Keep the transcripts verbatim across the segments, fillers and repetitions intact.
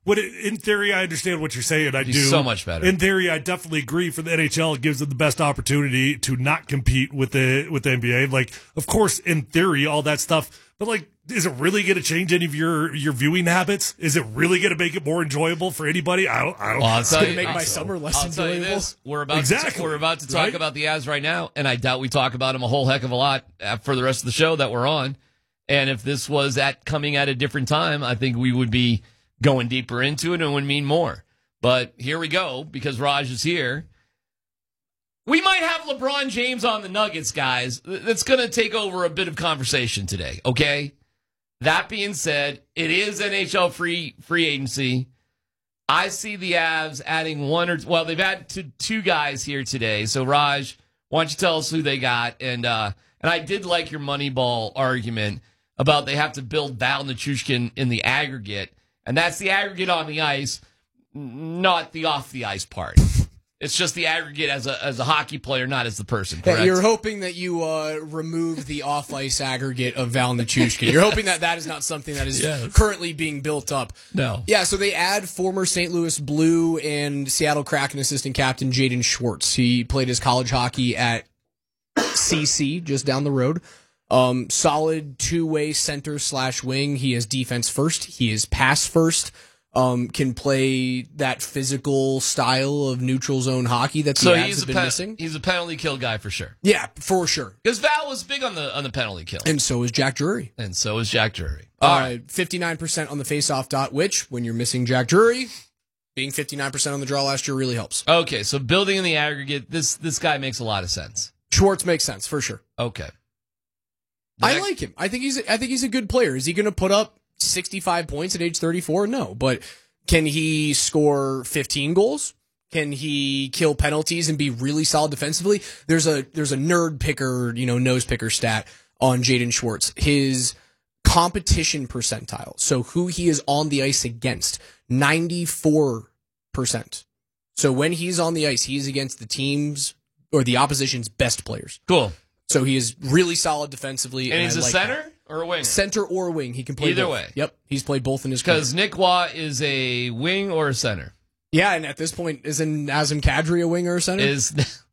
what it, in theory, I understand what you're saying. I He's do so much better. In theory, I definitely agree. For the N H L, it gives them the best opportunity to not compete with the with the N B A. Like, of course, in theory, all that stuff. But like, is it really going to change any of your, your viewing habits? Is it really going to make it more enjoyable for anybody? I don't. I don't. Well, It's going to you, make I'll, my summer less I'll tell you enjoyable. this: we're about exactly. to, we're about to talk Right? about the Avs right now, and I doubt we talk about them a whole heck of a lot for the rest of the show that we're on. And if this was at coming at a different time, I think we would be going deeper into it and would mean more. But here we go, because Raj is here. We might have LeBron James on the Nuggets, guys. That's going to take over a bit of conversation today, okay? That being said, it is N H L free free agency. I see the Avs adding one or well, they've added two, two guys here today. So Raj, why don't you tell us who they got? And uh, and I did like your Moneyball argument about they have to build Val Nichushkin in the aggregate, and that's the aggregate on the ice, not the off the ice part. It's just the aggregate as a as a hockey player, not as the person. Correct? Yeah, you're hoping that you uh, remove the off-ice aggregate of Val Nichushkin. You're hoping that that is not something that is Yes. currently being built up. No. Yeah, so they add former Saint Louis Blue and Seattle Kraken assistant captain Jaden Schwartz. He played his college hockey at C C, just down the road. Um, solid two-way center slash wing. He is defense first. He is pass first. Um, can play that physical style of neutral zone hockey that the So Avs he's have a been pen- missing. he's a penalty kill guy for sure. Yeah, for sure. Because Val was big on the on the penalty kill, And so is Jack Drury. and so is Jack Drury. All Uh, right. fifty-nine percent on the faceoff dot, which, when you're missing Jack Drury, being fifty-nine percent on the draw last year really helps. Okay, so building in the aggregate, this this guy makes a lot of sense. Schwartz makes sense, for sure. Okay. The I next- like him. I think he's. I think he's a good player. Is he going to put up sixty-five points at age thirty-four? No, but can he score fifteen goals? Can he kill penalties and be really solid defensively? There's a there's a nerd picker, you know, nose picker stat on Jaden Schwartz. His competition percentile, so who he is on the ice against, ninety-four percent. So when he's on the ice, he's against the team's or the opposition's best players. Cool. So he is really solid defensively. And And, he's I a like center that. or a winger? Center or wing. He can play Either both. way. Yep. He's played both in his career. Because Nick Waugh is a wing or a center. Yeah, and at this point, isn't Nazem Kadri a wing or a center? Is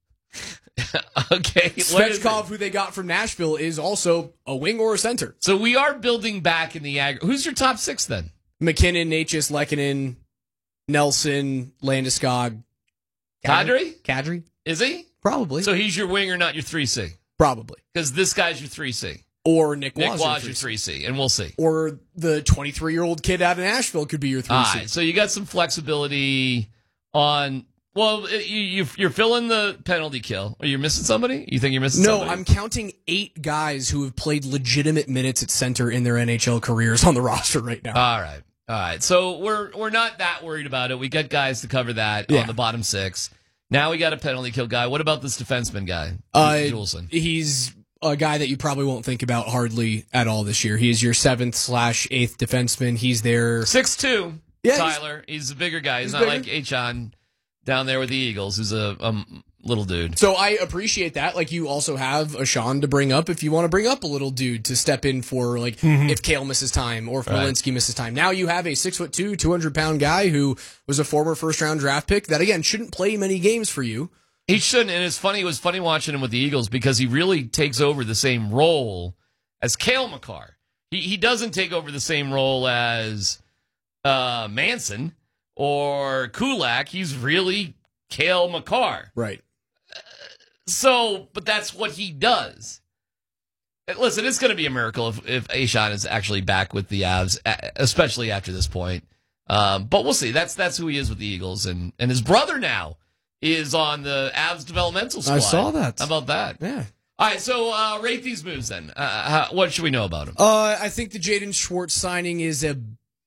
okay. what is it? Svechkov, who they got from Nashville, is also a wing or a center. So we are building back in the aggregate. Who's your top six then? McKinnon, Natchez, Lehkonen, Nelson, Landeskog. Kadri? Kadri? Is he? Probably. So he's your winger, not your three C. Probably. Because this guy's your three C. Or Nick Nick Waugh's Waugh's your your three three C, and we'll see. Or the twenty-three-year-old kid out of Nashville could be your three All C. right, so you got some flexibility on. Well, you, you, you're filling the penalty kill. Are you missing somebody? You think you're missing No, somebody? I'm counting eight guys who have played legitimate minutes at center in their N H L careers on the roster right now. All right. All right. So we're we're not that worried about it. We got guys to cover that Yeah. on the bottom six. Now we got a penalty kill guy. What about this defenseman guy, Uh, Juleson? He's a guy that you probably won't think about hardly at all this year. He is your seventh slash eighth defenseman. He's there. six two, Yeah, he's- Tyler. He's, a bigger guy. He's, he's not bigger. like Achon down there with the Eagles, who's a um, little dude. So I appreciate that. Like, you also have a Sean to bring up if you want to bring up a little dude to step in for, like, if Kale misses time or if Right. Malinsky misses time. Now you have a six foot two, two hundred pound guy who was a former first round draft pick that, again, shouldn't play many games for you. He shouldn't, and it's funny. It was funny watching him with the Eagles because he really takes over the same role as Cale Makar. He he doesn't take over the same role as uh, Manson or Kulak. He's really Cale Makar. Right. So, but that's what he does. And listen, it's going to be a miracle if if Achon is actually back with the Avs, especially after this point. Um, but we'll see. That's that's who he is with the Eagles, and and his brother now is on the Avs developmental squad. I saw that. How about that? Yeah. All right, so uh, rate these moves then. Uh, how, what should we know about him? Uh, I think the Jaden Schwartz signing is a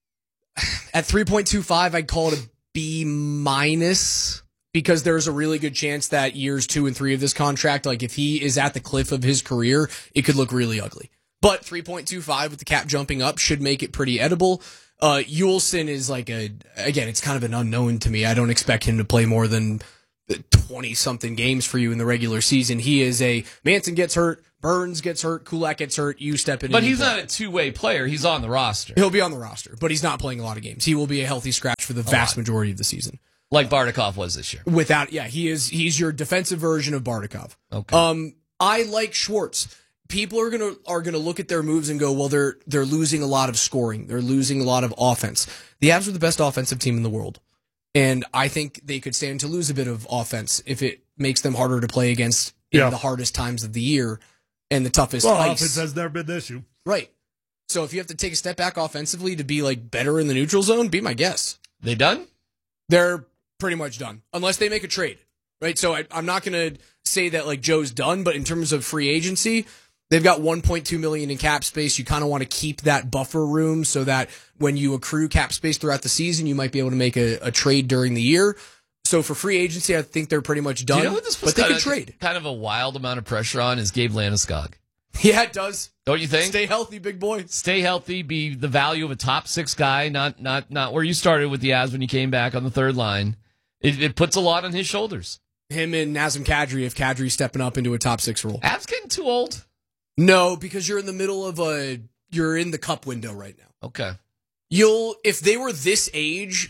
at three point two five. I'd call it a B minus because there's a really good chance that years two and three of this contract, like if he is at the cliff of his career, it could look really ugly. But three point two five with the cap jumping up should make it pretty edible. Uh, Yulson is like a again, it's kind of an unknown to me. I don't expect him to play more than twenty something games for you in the regular season. He is a Manson gets hurt, Burns gets hurt, Kulak gets hurt, you step in. But and you he's play. not a two-way player. He's on the roster. He'll be on the roster, but he's not playing a lot of games. He will be a healthy scratch for the vast majority of the season. Like Bardakov was this year. Without, yeah, he is. He's your defensive version of Bardakov. Okay. Um, I like Schwartz. People are gonna are gonna look at their moves and go, well, they're they're losing a lot of scoring. They're losing a lot of offense. The Avs are the best offensive team in the world, and I think they could stand to lose a bit of offense if it makes them harder to play against in Yeah. the hardest times of the year and the toughest Well, ice. offense has never been the issue. Right. So if you have to take a step back offensively to be like better in the neutral zone, be my guess. They done? They're pretty much done unless they make a trade. Right. So I, I'm not going to say that like Joe's done, but in terms of free agency, they've got one point two million in cap space. You kind of want to keep that buffer room so that when you accrue cap space throughout the season, you might be able to make a, a trade during the year. So for free agency, I think they're pretty much done. Do you know who this was but they kind could of, trade. kind of a wild amount of pressure on is Gabe Landeskog. Yeah, it does. Don't you think? Stay healthy, big boy. Stay healthy, be the value of a top six guy, not not not where you started with the Avs when you came back on the third line. It, it puts a lot on his shoulders. Him and Nazem Kadri, if Kadri's stepping up into a top six role. Avs getting too old. No, because you're in the middle of a, you're in the cup window right now. Okay. You'll, if they were this age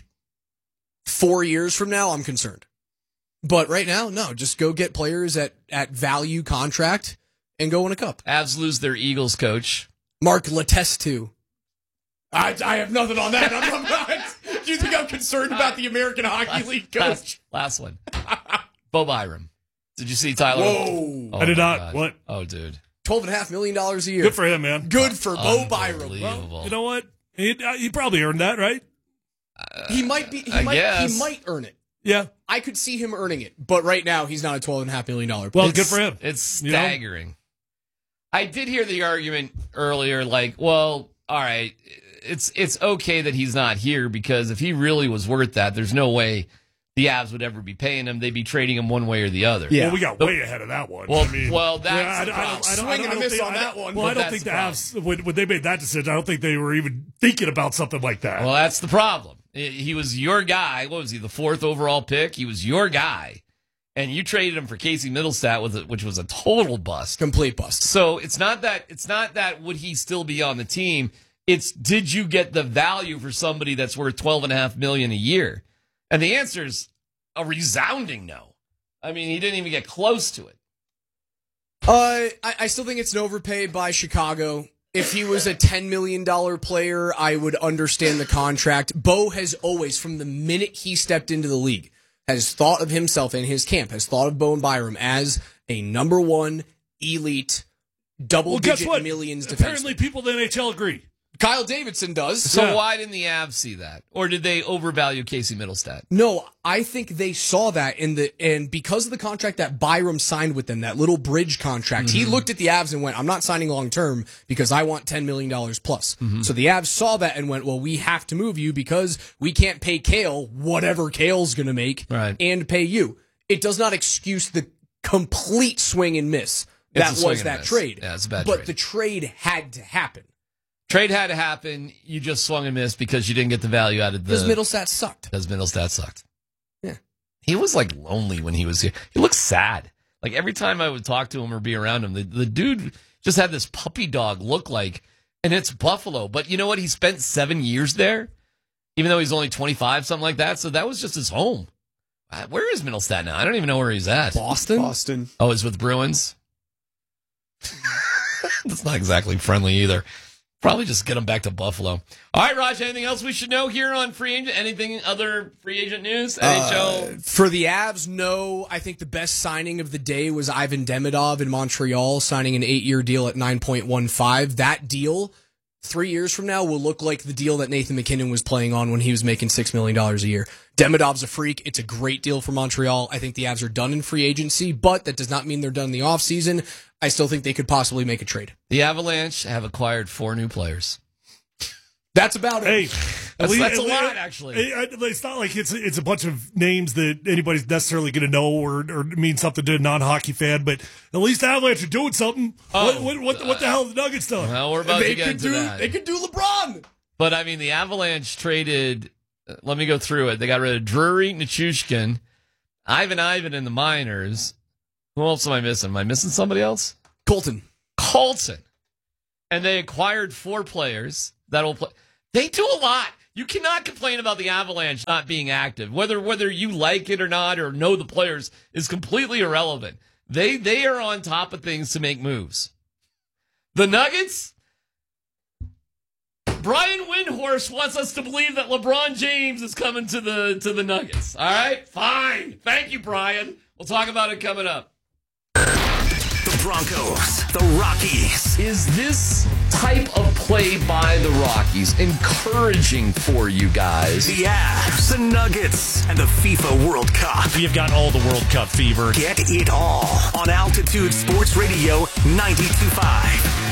four years from now, I'm concerned. But right now, no, just go get players at, at value contract and go win a cup. Avs lose their Eagles coach. Mark Letestu. too. I, I have nothing on that. I'm not, do you think I'm concerned about the American Hockey Last, League coach? last, last one. Bo Byram. Did you see Tyler? Whoa. Oh, I did my not. God. What? Oh, dude. twelve and a half million dollars a year. Good for him, man. Good for Bo Byram. Unbelievable. Well, you know what? He, uh, he probably earned that, right? He might be, he I might, guess. he might earn it. Yeah. I could see him earning it, but right now he's not a twelve and a half million dollar Well, player. good for him. It's You know? staggering. I did hear the argument earlier, like, well, all right, it's it's okay that he's not here because if he really was worth that, there's no way the Avs would ever be paying him. They'd be trading him one way or the other. Yeah. Well, we got way ahead of that one. Well, I mean, well, that's yeah, I, the I, I, problem. don't, I, don't, Swing I, and don't a miss think, on I that don't- one. Well, But I don't that's think the the Avs, when, when they made that decision, I don't think they were even thinking about something like that. Well, that's the problem. He was your guy. What was he, the fourth overall pick? He was your guy. And you traded him for Casey Middlestat, with it, which was a total bust. Complete bust. So it's not that it's not that would he still be on the team. It's did you get the value for somebody that's worth twelve and a half million a year? And the answer is a resounding no. I mean, he didn't even get close to it. Uh, I, I still think it's an overpay by Chicago. If he was a ten million dollars player, I would understand the contract. Bo has always, from the minute he stepped into the league, has thought of himself in his camp, has thought of Bo and Byram as a number one elite, well, double-digit guess what? millions Apparently, defenseman. people in the N H L agree. Kyle Davidson does. So Yeah. why didn't the Avs see that? Or did they overvalue Casey Middlestat? No, I think they saw that in the and because of the contract that Byram signed with them, that little bridge contract, he looked at the Avs and went, "I'm not signing long term because I want ten million dollars plus." So the Avs saw that and went, "Well, we have to move you because we can't pay Kale whatever Kale's going to make Right. and pay you." It does not excuse the complete swing and miss It's that a swing was and that miss. trade. Yeah, it's a bad but trade. the trade had to happen Trade had to happen. You just swung and missed because you didn't get the value out of the because Middlestat sucked. Because Middlestat sucked. Yeah. He was like lonely when he was here. He looked sad. Like every time I would talk to him or be around him, the, the dude just had this puppy dog look like, and it's Buffalo. But you know what? He spent seven years there, even though he's only twenty-five, something like that. So that was just his home. Uh, Where is Middlestat now? I don't even know where he's at. Boston? Boston. Oh, he's with Bruins? That's not exactly friendly either. Probably just get him back to Buffalo. All right, Raj, anything else we should know here on free agent? Anything other free agent news? N H L? Uh, for the Avs, no. I think the best signing of the day was Ivan Demidov in Montreal, signing an eight-year deal at nine point one five. That deal, three years from now, will look like the deal that Nathan McKinnon was playing on when he was making six million dollars a year. Demidov's a freak. It's a great deal for Montreal. I think the Avs are done in free agency, but that does not mean they're done in the offseason. I still think they could possibly make a trade. The Avalanche have acquired four new players. That's about it. Hey, That's, at least- that's a at lot, least- actually. It- It's not like it's it's a bunch of names that anybody's necessarily going to know or, or mean something to a non-hockey fan, but at least the Avalanche are doing something. Oh, what, what, what, what the hell have the Nuggets done? Well, we're about they to get could into do. that. They could do LeBron. But, I mean, the Avalanche traded, uh, let me go through it. They got rid of Drury, Nichushkin, Ivan Ivan in the minors. Who else am I missing? Am I missing somebody else? Colton. Colton. And they acquired four players that will play. They do a lot. You cannot complain about the Avalanche not being active. Whether whether you like it or not or know the players is completely irrelevant. They they are on top of things to make moves. The Nuggets, Brian Windhorst wants us to believe that LeBron James is coming to the to the Nuggets. All right? Fine. Thank you, Brian. We'll talk about it coming up. The Broncos, the Rockies. Is this type of play by the Rockies encouraging for you guys? The Avs, the Nuggets, and the FIFA World Cup. We have got all the World Cup fever. Get it all on Altitude Sports Radio ninety-two point five.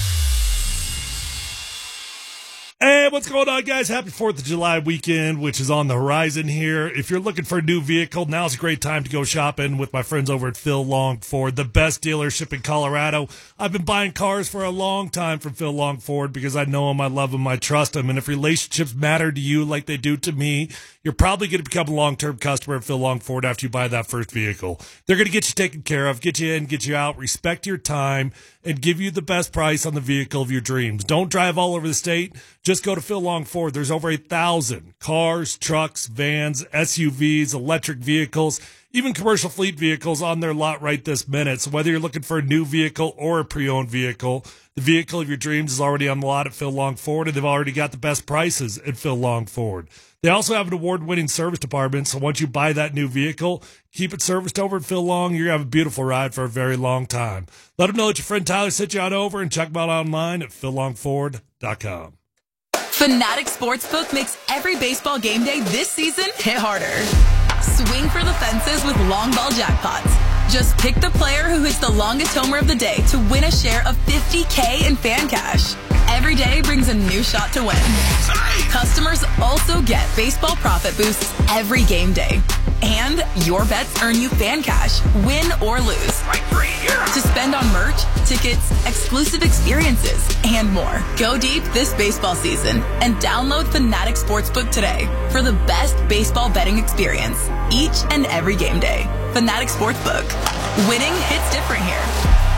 Hey, what's going on, guys? Happy fourth of July weekend, which is on the horizon here. If you're looking for a new vehicle, now's a great time to go shopping with my friends over at Phil Long Ford, the best dealership in Colorado. I've been buying cars for a long time from Phil Long Ford because I know them, I love them, I trust them. And if relationships matter to you like they do to me, you're probably going to become a long-term customer of Phil Long Ford after you buy that first vehicle. They're going to get you taken care of, get you in, get you out, respect your time, and give you the best price on the vehicle of your dreams. Don't drive all over the state. Just go to Phil Long Ford. There's over a thousand cars, trucks, vans, S U Vs, electric vehicles, even commercial fleet vehicles on their lot right this minute. So whether you're looking for a new vehicle or a pre-owned vehicle, the vehicle of your dreams is already on the lot at Phil Long Ford, and they've already got the best prices at Phil Long Ford. They also have an award-winning service department, so once you buy that new vehicle, keep it serviced over at Phil Long. You're going to have a beautiful ride for a very long time. Let them know that your friend Tyler sent you on over, and check them out online at phil long ford dot com. Fanatic Sportsbook makes every baseball game day this season hit harder. Swing for the fences with long ball jackpots. Just pick the player who hits the longest homer of the day to win a share of fifty K in fan cash. Every day brings a new shot to win. Customers also get baseball profit boosts every game day. And your bets earn you fan cash, win or lose. To spend on merch, tickets, exclusive experiences, and more. Go deep this baseball season and download Fanatic Sportsbook today for the best baseball betting experience each and every game day. Fanatic Sportsbook. Winning hits different here.